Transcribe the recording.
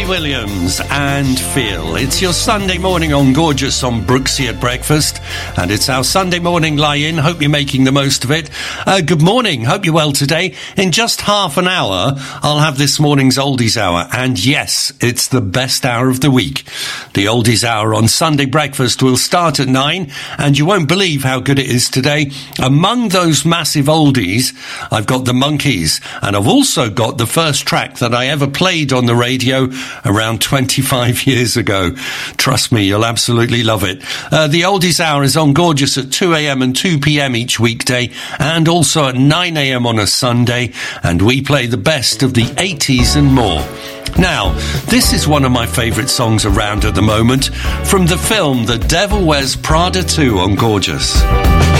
Robbie Williams and Feel. It's your Sunday morning on Gorgeous on Brooksy at breakfast, and it's our Sunday morning lie-in. Hope you're making the most of it. Good morning. Hope you're well today. In just half an hour, I'll have this morning's Oldies Hour, and yes, it's the best hour of the week. The Oldies Hour on Sunday breakfast will start at 9, and you won't believe how good it is today. Among those massive oldies, I've got the Monkees, and I've also got the first track that I ever played on the radio around 25 years ago. Trust me, you'll absolutely love it. The Oldies Hour is on Gorgeous at 2 a.m. and 2 p.m. each weekday, and also at 9 a.m. on a Sunday, and we play the best of the 80s and more. Now, this is one of my favourite songs around at the moment, from the film The Devil Wears Prada 2 on Gorgeous.